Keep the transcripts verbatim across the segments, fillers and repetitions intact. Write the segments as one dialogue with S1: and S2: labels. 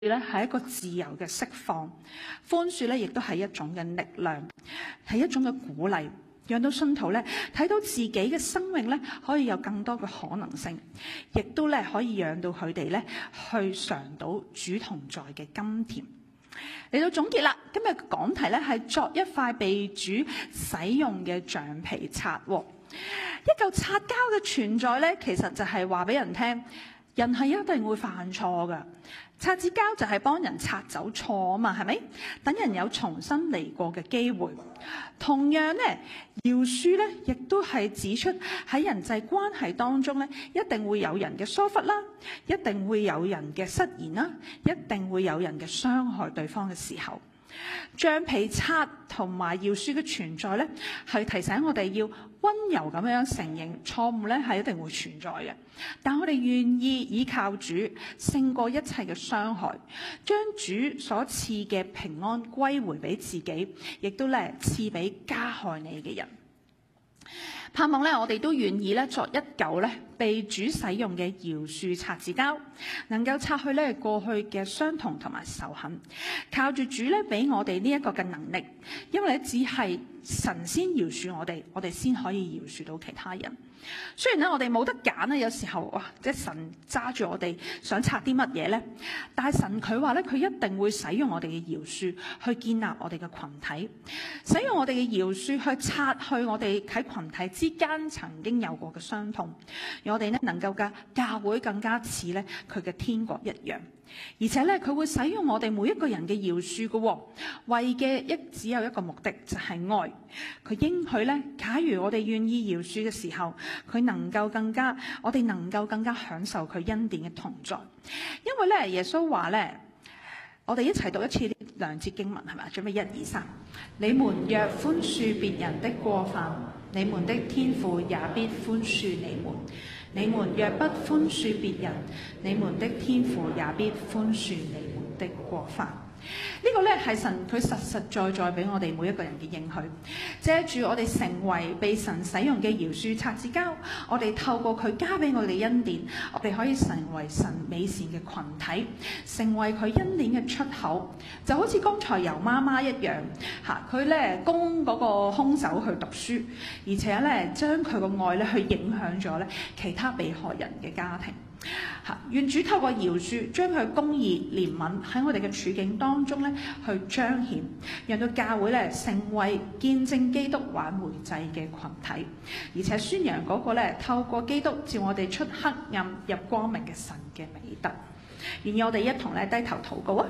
S1: 咧係一個自由嘅釋放，寬恕咧亦都係一種嘅力量，係一種嘅鼓勵，讓到信徒咧睇到自己嘅生命咧可以有更多嘅可能性，亦都咧可以讓到佢哋咧去嘗到主同在嘅甘甜。嚟到總結啦，今日嘅講題咧係作一塊被主使用嘅橡皮擦。一嚿擦膠嘅存在咧，其實就係話俾人聽，人係一定會犯錯噶。擦紙膠就係幫人擦走錯啊嘛，係咪？等人有重新嚟過嘅機會。同樣咧，饒恕咧，亦都係指出喺人際關係當中咧，一定會有人嘅疏忽啦，一定會有人嘅失言啦，一定會有人嘅傷害對方嘅時候。橡皮擦同埋饒恕嘅存在咧，係提醒我哋要溫柔咁樣承認錯誤咧係一定會存在嘅，但我哋願意依靠主勝過一切嘅傷害，將主所賜嘅平安歸回俾自己，亦都咧賜俾加害你嘅人。盼望咧，我哋都願意咧作一嚿咧被主使用嘅饒恕擦紙膠，能夠擦去咧過去嘅傷痛同埋仇恨，靠住主咧俾我哋呢一個嘅能力，因為咧只係神先饒恕我哋，我哋先可以饒恕到其他人。雖然咧我哋冇得揀咧，有時候哇，即係神揸住我哋想擦啲乜嘢咧，但係神佢話咧，佢一定會使用我哋嘅饒恕去建立我哋嘅群體，使用我哋嘅饒恕去擦去我哋喺群體之間曾經有過嘅傷痛，讓我哋咧能夠嘅教會更加似咧佢嘅天國一樣。而且咧，佢會使用我哋每一個人嘅饒恕嘅，為嘅一只有一個目的，就係愛。佢應許咧，假如我哋願意饒恕嘅時候，佢能夠更加，我哋能夠更加享受佢恩典嘅同在。因為咧，耶穌話咧，我哋一齊讀一次呢兩節經文係咪？準備一二三，你們若寬恕別人的過犯，你們的天父也必寬恕你們。你們若不寬恕別人，你們的天父也必寬恕你們的過犯。呢個咧係神佢實實在在俾我哋每一個人嘅應許，借住我哋成為被神使用嘅饒恕擦紙膠，我哋透過佢加俾我哋恩典，我哋可以成為神美善嘅群體，成為佢恩典嘅出口，就好似剛才尤媽媽一樣，吓佢咧供嗰個兇手去讀書，而且咧將佢個愛咧去影響咗咧其他被害人嘅家庭。願主透過饒恕將佢公義憐憫喺我哋嘅處境當中咧去彰顯，讓到教會咧成為見證基督挽回祭嘅群體，而且宣揚嗰個咧透過基督照我哋出黑暗入光明嘅神嘅美德。願意我哋一同咧低頭禱告啊！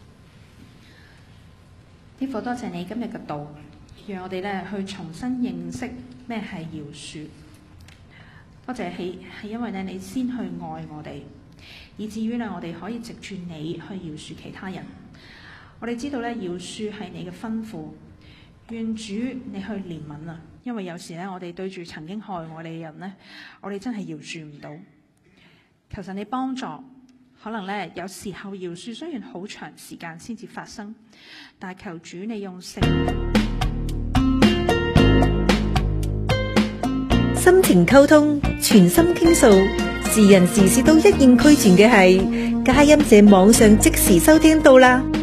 S1: 天父，多謝你今日嘅道，讓我哋咧去重新認識咩係饒恕。多謝係係因為咧你先去愛我哋，以至於咧我哋可以藉住你去饒恕其他人。我哋知道咧饒恕係你嘅吩咐，願主你去憐憫啊！因為有時咧我哋對住曾經害我哋嘅人咧，我哋真係饒恕唔到。求神你幫助，可能咧有時候饒恕雖然好長時間先至發生，但係求主你用聖
S2: 心情溝通，全心傾訴，時人時事都一應俱全嘅係佳音這網上即時收聽到啦。